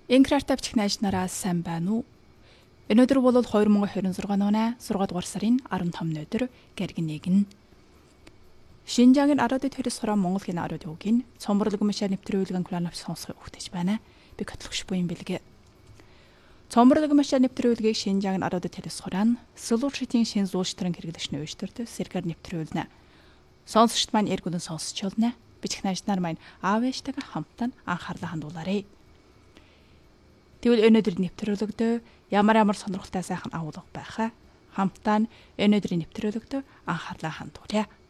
Инкрартав чихнэж нараас сайн байна уу? Өнөөдөр бол 2026 оны 6 дугаар сарын 15 өдөр гэргэн нэгэн. Шинжаагийн араад төрөс хорон Монгол хин араад үгийн цомборлог машаа нэвтрүүлгэн кланавч сонсох өгтөж байна. Би котлогч буян бэлгээ. Цомборлог машаа нэвтрүүлгийг Шинжаагийн араад төрөс хорон солиуршитийн шин зууштран хэрэглэгчний өчтөрт сэргээр нэвтрүүлнэ. Сонсогчд маань эргүүлэн сонсч болно. Бичихнэж нар маань аавэштайгаа хамтдаа анхаарлаа хандуулаарай. Тэгвэл өнөөдрийн нэвтрүүлэгтээ ямар сонирхолтой сайхан агуулга байхаа хамтдаа өнөөдрийн нэвтрүүлэгтээ анхаарлаа хандуулъя.